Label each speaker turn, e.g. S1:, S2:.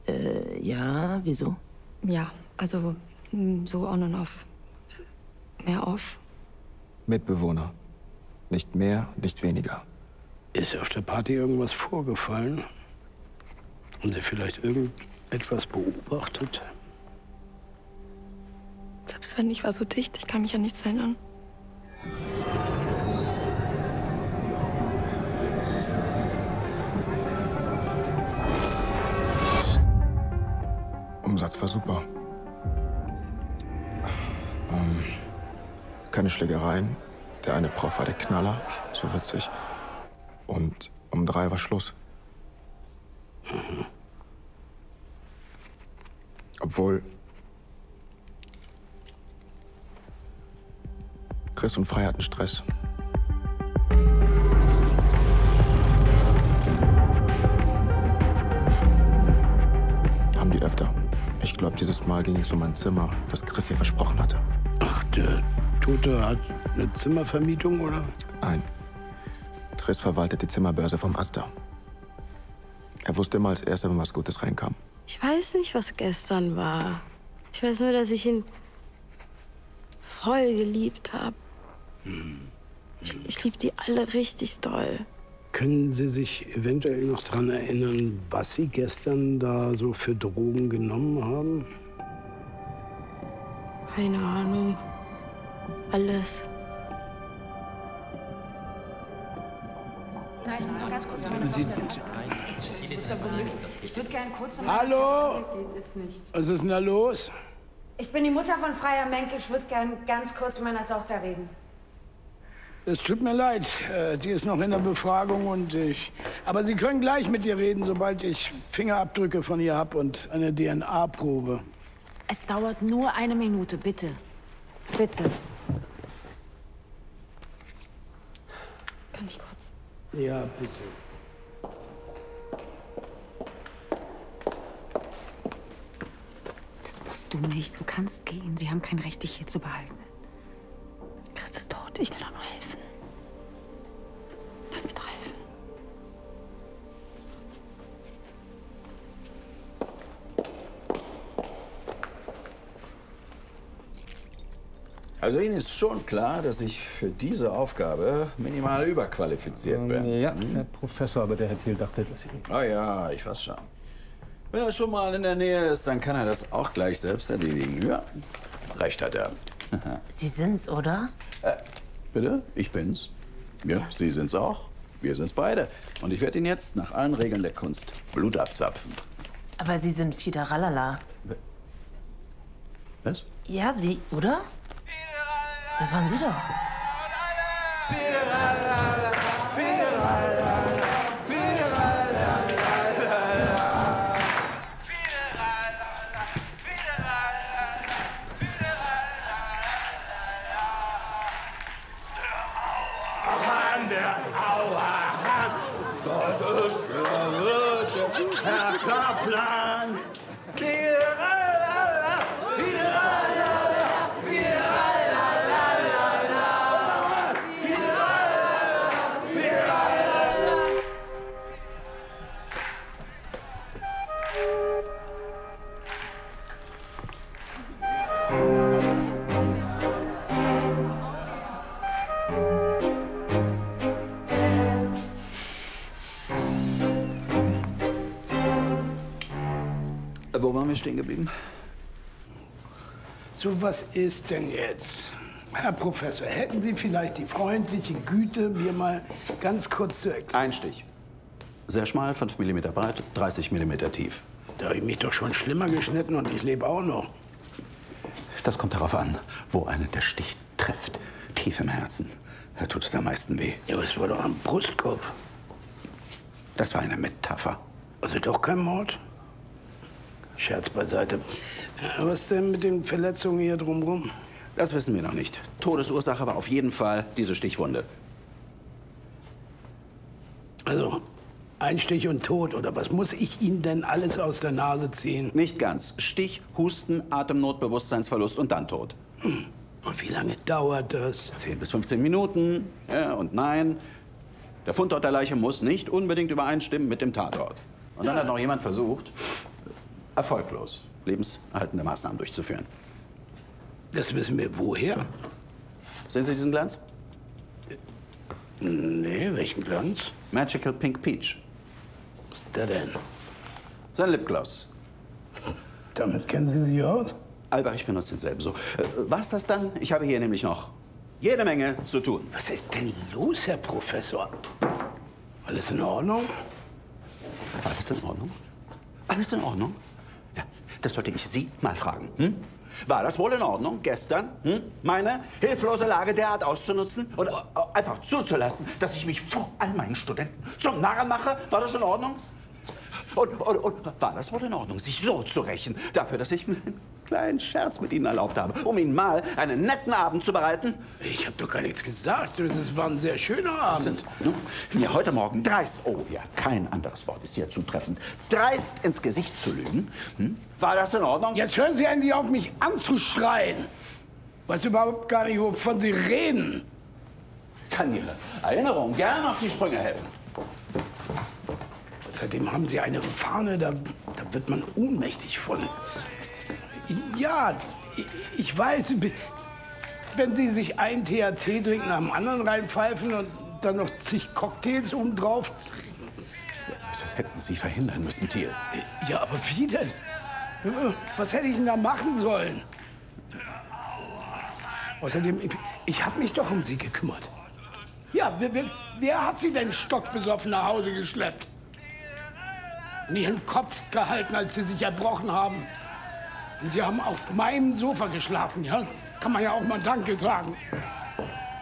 S1: Ja, wieso?
S2: Ja, also so on und off. Mehr off.
S3: Mitbewohner. Nicht mehr, nicht weniger.
S4: Ist auf der Party irgendwas vorgefallen? Haben Sie vielleicht irgendetwas beobachtet?
S2: Selbst wenn ich war so dicht, ich kann mich an nichts erinnern.
S3: Umsatz war super. Keine Schlägereien. Der eine Prof war der Knaller, so witzig. Und um 3 war Schluss. Obwohl Chris und Frei hatten Stress. Haben die öfter. Ich glaube, dieses Mal ging es um ein Zimmer, das Chris ihr versprochen hatte.
S4: Ach, der Tote hat eine Zimmervermietung, oder?
S3: Nein. Chris verwaltet die Zimmerbörse vom Asta. Er wusste immer als Erster, wenn was Gutes reinkam.
S5: Ich weiß nicht, was gestern war. Ich weiß nur, dass ich ihn voll geliebt habe. Ich liebe die alle richtig doll.
S4: Können Sie sich eventuell noch daran erinnern, was Sie gestern da so für Drogen genommen haben?
S5: Keine Ahnung. Alles.
S6: Nein, ich muss noch ganz kurz meine Ich würde gerne kurz...
S4: Hallo? Was ist denn da los?
S6: Ich bin die Mutter von Freier Menke. Ich würde gerne ganz kurz mit meiner Tochter reden.
S4: Es tut mir leid, die ist noch in der Befragung und Aber Sie können gleich mit ihr reden, sobald ich Fingerabdrücke von ihr habe und eine DNA-Probe.
S6: Es dauert nur 1 Minute, bitte. Bitte.
S2: Kann ich kurz?
S4: Ja, bitte.
S6: Das musst du nicht. Du kannst gehen. Sie haben kein Recht, dich hier zu behalten.
S2: Chris ist tot. Ich will doch nur helfen. Lass mich doch helfen.
S7: Also Ihnen ist schon klar, dass ich für diese Aufgabe minimal überqualifiziert bin.
S8: Ja, Herr Professor, aber der Herr Thiel dachte, dass Sie...
S7: Ah ja, ich weiß schon. Wenn er schon mal in der Nähe ist, dann kann er das auch gleich selbst erledigen. Ja, recht hat er.
S1: Sie sind's, oder?
S7: Bitte? Ich bin's. Ja, Sie sind's auch. Wir sind's beide. Und ich werde Ihnen jetzt nach allen Regeln der Kunst Blut abzapfen.
S1: Aber Sie sind Fideralala.
S7: Was?
S1: Ja, Sie, oder? Das waren Sie doch.
S9: Herr Kaplan!
S7: Wo waren wir stehen geblieben?
S4: So, was ist denn jetzt? Herr Professor, hätten Sie vielleicht die freundliche Güte, mir mal ganz kurz zu erklären?
S7: Ein Stich. Sehr schmal, 5 mm breit, 30 mm tief.
S4: Da habe ich mich doch schon schlimmer geschnitten und ich lebe auch noch.
S7: Das kommt darauf an, wo einen der Stich trifft. Tief im Herzen. Da tut es am meisten weh.
S4: Ja, aber es war doch am Brustkorb.
S7: Das war eine Metapher.
S4: Also doch kein Mord? Scherz beiseite. Was denn mit den Verletzungen hier drumherum?
S7: Das wissen wir noch nicht. Todesursache war auf jeden Fall diese Stichwunde.
S4: Also, Einstich und Tod, oder was muss ich Ihnen denn alles aus der Nase ziehen?
S7: Nicht ganz. Stich, Husten, Atemnot, Bewusstseinsverlust und dann Tod.
S4: Und wie lange dauert das?
S7: 10 bis 15 Minuten. Ja und nein. Der Fundort der Leiche muss nicht unbedingt übereinstimmen mit dem Tatort. Und dann hat noch jemand versucht, erfolglos lebenserhaltende Maßnahmen durchzuführen.
S4: Das wissen wir woher?
S7: Sehen Sie diesen Glanz?
S4: Nee, welchen Glanz?
S7: Magical Pink Peach.
S4: Was ist der denn?
S7: Sein Lipgloss.
S4: Damit kennen Sie sich aus?
S7: Albrecht benutzt denselben. So, war's das dann? Ich habe hier nämlich noch jede Menge zu tun.
S4: Was ist denn los, Herr Professor? Alles in Ordnung?
S7: Alles in Ordnung? Alles in Ordnung? Ja, das sollte ich Sie mal fragen. Hm? War das wohl in Ordnung, gestern meine hilflose Lage derart auszunutzen und einfach zuzulassen, dass ich mich vor all meinen Studenten zum Narren mache? War das in Ordnung? Und war das wohl in Ordnung, sich so zu rächen dafür, dass ich mir einen kleinen Scherz mit Ihnen erlaubt habe, um Ihnen mal einen netten Abend zu bereiten?
S4: Ich habe doch gar nichts gesagt. Das war ein sehr schöner Abend.
S7: Mir heute Morgen dreist, oh ja, kein anderes Wort ist hier zutreffend, dreist ins Gesicht zu lügen. War das in Ordnung?
S4: Jetzt hören Sie endlich auf, mich anzuschreien. Weiß überhaupt gar nicht, wovon Sie reden.
S7: Kann Ihre Erinnerung gerne auf die Sprünge helfen.
S4: Außerdem haben Sie eine Fahne, da wird man ohnmächtig von. Ja, ich weiß, wenn Sie sich einen THC-Drink nach dem anderen reinpfeifen und dann noch zig Cocktails obendrauf.
S7: Das hätten Sie verhindern müssen, Thiel.
S4: Ja, aber wie denn? Was hätte ich denn da machen sollen? Außerdem, ich habe mich doch um Sie gekümmert. Ja, wer hat Sie denn stockbesoffen nach Hause geschleppt? Nicht im Kopf gehalten, als Sie sich erbrochen haben. Und Sie haben auf meinem Sofa geschlafen, ja? Kann man ja auch mal Danke sagen.